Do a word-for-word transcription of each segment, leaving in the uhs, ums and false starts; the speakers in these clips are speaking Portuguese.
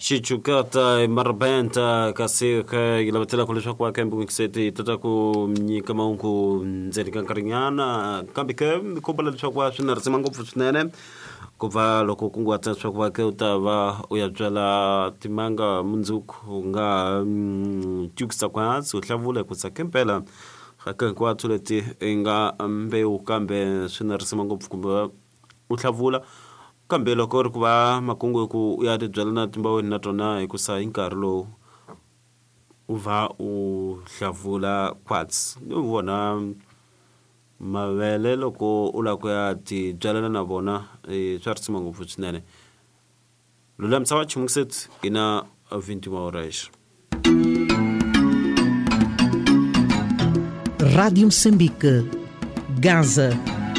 chichukata marabenta kasika ilabatela kulishwa kwa kembu kiseti tata ku mnyika maunku nzeri kankarinyana kambike kubala lishwa kwa shina simango fusunene kuva loko kungwa tswa kwa ke utava uyajala timanga munzuku nga tuksa kwa utlavule kutsakempela haka kwa tuleti nga mbe ukambe shina simango fukumba utlavula kambe loko ri kuva makungu ku ya tibyala na timbawe na tona hi ku sa hinkarhi lowu u va u hlavula quats ni vona mavele loko u la ku ya tibyala na vona swa ri tsima ngopfu swinene lulamisa wa chimukset ina vinti horas. Rádio Moçambique, Gaza.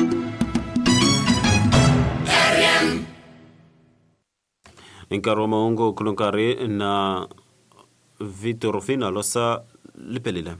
Inkaro maungo kulunkari na Vitor Fina losa lipelile.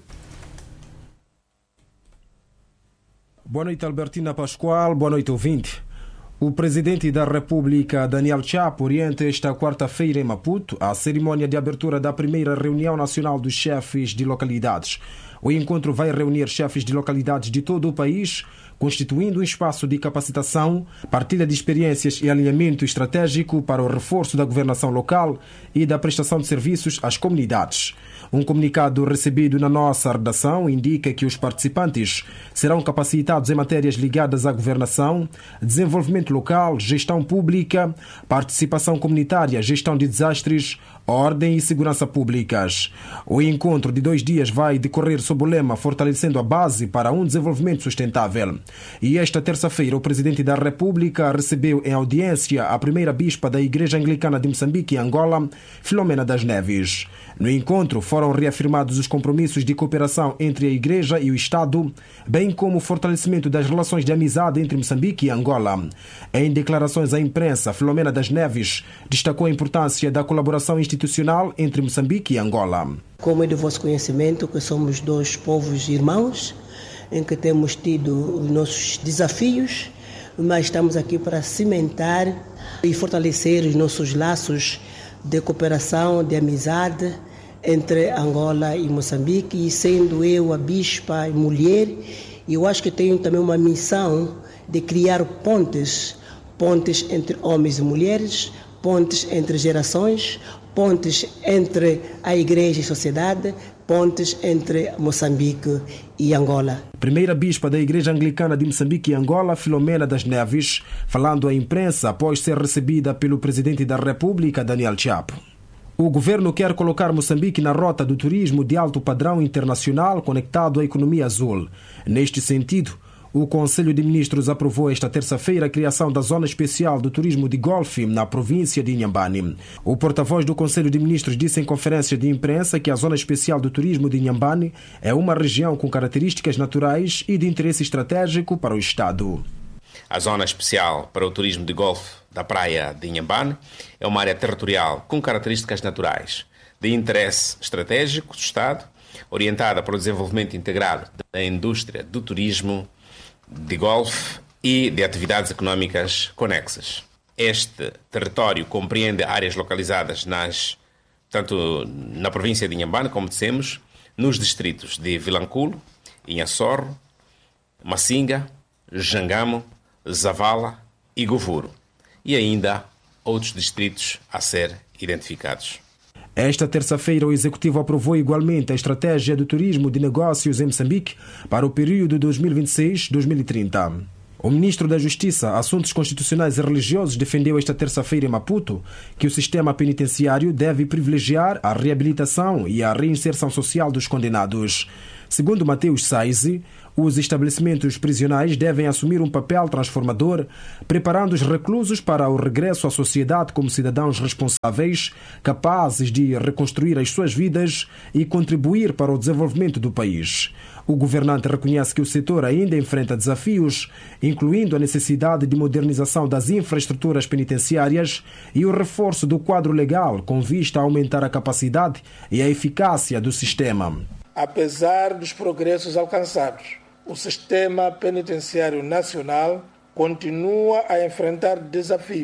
Boa noite, Albertina Pascoal. Boa noite, ouvinte. O presidente da República, Daniel Chapo, orienta esta quarta-feira em Maputo a cerimônia de abertura da primeira reunião nacional dos chefes de localidades. O encontro vai reunir chefes de localidades de todo o país, constituindo um espaço de capacitação, partilha de experiências e alinhamento estratégico para o reforço da governação local e da prestação de serviços às comunidades. Um comunicado recebido na nossa redação indica que os participantes serão capacitados em matérias ligadas à governação, desenvolvimento local, gestão pública, participação comunitária, gestão de desastres, ordem e segurança públicas. O encontro de dois dias vai decorrer sob o lema Fortalecendo a Base para um Desenvolvimento Sustentável. E esta terça-feira o Presidente da República recebeu em audiência a primeira bispa da Igreja Anglicana de Moçambique e Angola, Filomena das Neves. No encontro foram reafirmados os compromissos de cooperação entre a Igreja e o Estado, bem como o fortalecimento das relações de amizade entre Moçambique e Angola. Em declarações à imprensa, Filomena das Neves destacou a importância da colaboração institucional entre Moçambique e Angola. Como é de vosso conhecimento que somos dois povos irmãos, em que temos tido os nossos desafios, mas estamos aqui para cimentar e fortalecer os nossos laços de cooperação, de amizade entre Angola e Moçambique, e sendo eu a bispa e mulher, eu acho que tenho também uma missão de criar pontes, pontes entre homens e mulheres, pontes entre gerações, pontes entre a igreja e a sociedade, pontes entre Moçambique e Angola. Primeira bispa da Igreja Anglicana de Moçambique e Angola, Filomena das Neves, falando à imprensa após ser recebida pelo Presidente da República, Daniel Chapo. O governo quer colocar Moçambique na rota do turismo de alto padrão internacional conectado à economia azul. Neste sentido, o Conselho de Ministros aprovou esta terça-feira a criação da Zona Especial do Turismo de Golfe na província de Inhambane. O porta-voz do Conselho de Ministros disse em conferência de imprensa que a Zona Especial do Turismo de Inhambane é uma região com características naturais e de interesse estratégico para o Estado. A Zona Especial para o Turismo de Golfe da Praia de Inhambane é uma área territorial com características naturais de interesse estratégico do Estado, orientada para o desenvolvimento integrado da indústria do turismo de golfe e de atividades económicas conexas. Este território compreende áreas localizadas nas, tanto na província de Inhambane, como dissemos, nos distritos de Vilanculo, Inhaçorro, Massinga, Jangamo, Zavala e Govuro, e ainda outros distritos a ser identificados. Esta terça-feira, o Executivo aprovou igualmente a Estratégia do Turismo de Negócios em Moçambique para o período dois mil e vinte e seis a dois mil e trinta. O Ministro da Justiça, Assuntos Constitucionais e Religiosos defendeu esta terça-feira em Maputo que o sistema penitenciário deve privilegiar a reabilitação e a reinserção social dos condenados. Segundo Mateus Saizi, os estabelecimentos prisionais devem assumir um papel transformador, preparando os reclusos para o regresso à sociedade como cidadãos responsáveis, capazes de reconstruir as suas vidas e contribuir para o desenvolvimento do país. O governante reconhece que o setor ainda enfrenta desafios, incluindo a necessidade de modernização das infraestruturas penitenciárias e o reforço do quadro legal com vista a aumentar a capacidade e a eficácia do sistema. Apesar dos progressos alcançados, o sistema penitenciário nacional continua a enfrentar desafios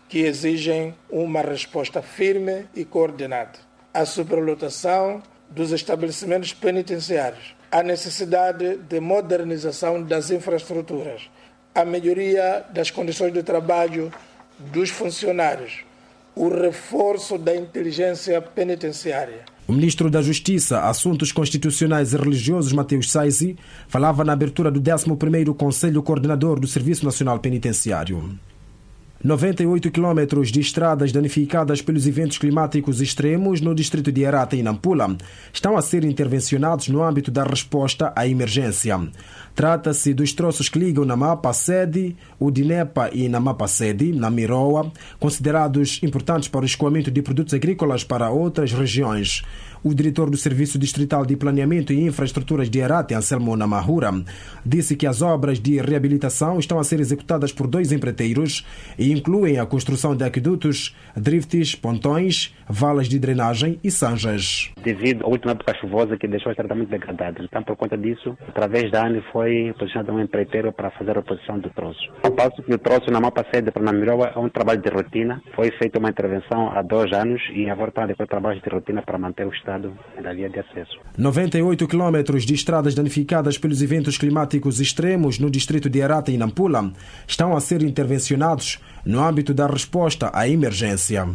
que exigem uma resposta firme e coordenada. A superlotação dos estabelecimentos penitenciários, a necessidade de modernização das infraestruturas, a melhoria das condições de trabalho dos funcionários, o reforço da inteligência penitenciária. O ministro da Justiça, Assuntos Constitucionais e Religiosos, Mateus Saisi, falava na abertura do décimo primeiro Conselho Coordenador do Serviço Nacional Penitenciário. noventa e oito quilômetros de estradas danificadas pelos eventos climáticos extremos no distrito de Herata e Nampula estão a ser intervencionados no âmbito da resposta à emergência. Trata-se dos troços que ligam Namapa Sede, Udinepa e Namapa Sede, na Miroa, considerados importantes para o escoamento de produtos agrícolas para outras regiões. O diretor do Serviço Distrital de Planeamento e Infraestruturas de Herata, Anselmo Namahura, disse que as obras de reabilitação estão a ser executadas por dois empreiteiros e incluem a construção de aquedutos, drifts, pontões, valas de drenagem e sanjas. Devido à última época chuvosa que deixou os tratamentos degradados, então por conta disso, através da ANE foi posicionado um empreiteiro para fazer a reposição do troço. Ao passo que o troço na Mapa Sede para Namiroa é um trabalho de rotina, foi feita uma intervenção há dois anos e agora está depois trabalho de rotina para manter o estado da via de acesso. noventa e oito quilômetros de estradas danificadas pelos eventos climáticos extremos no distrito de Herata e Nampula estão a ser intervencionados no âmbito da resposta à emergência.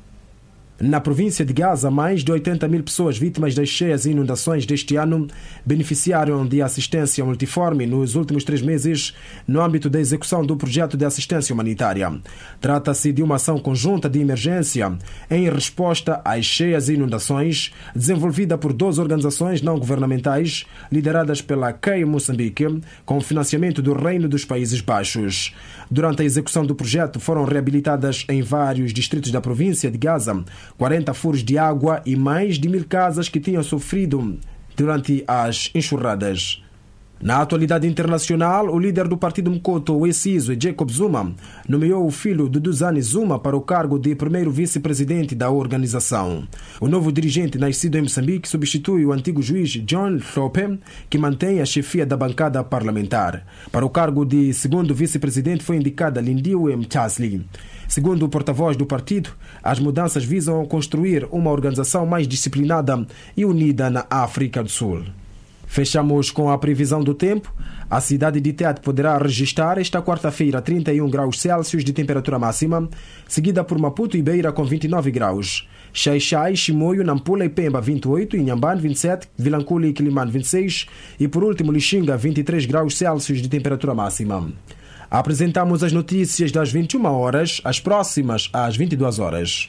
Na província de Gaza, mais de oitenta mil pessoas vítimas das cheias e inundações deste ano beneficiaram de assistência multiforme nos últimos três meses no âmbito da execução do projeto de assistência humanitária. Trata-se de uma ação conjunta de emergência em resposta às cheias e inundações desenvolvida por doze organizações não governamentais lideradas pela C E I Moçambique com financiamento do Reino dos Países Baixos. Durante a execução do projeto foram reabilitadas em vários distritos da província de Gaza quarenta furos de água e mais de mil casas que tinham sofrido durante as enxurradas. Na atualidade internacional, o líder do partido Mkoto, o ex-Ciso, Jacob Zuma, nomeou o filho de Duduzane Zuma para o cargo de primeiro vice-presidente da organização. O novo dirigente, nascido em Moçambique, substitui o antigo juiz John Thope, que mantém a chefia da bancada parlamentar. Para o cargo de segundo vice-presidente foi indicada Lindiwe Mchasli. Segundo o porta-voz do partido, as mudanças visam construir uma organização mais disciplinada e unida na África do Sul. Fechamos com a previsão do tempo. A cidade de Tete poderá registrar esta quarta-feira trinta e um graus Celsius de temperatura máxima, seguida por Maputo e Beira com vinte e nove graus. Xai-Xai, Chimoio, Nampula e Pemba vinte e oito, Inhambane vinte e sete, Vilankuli e Quilimane vinte e seis e por último Lixinga vinte e três graus Celsius de temperatura máxima. Apresentamos as notícias das vinte e uma horas, as próximas às vinte e duas horas.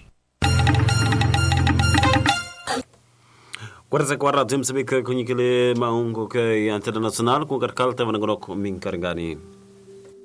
Guarda com a rádio Moçambique com aquele maungo que é internacional com o carcal estava na Grok Minkargani.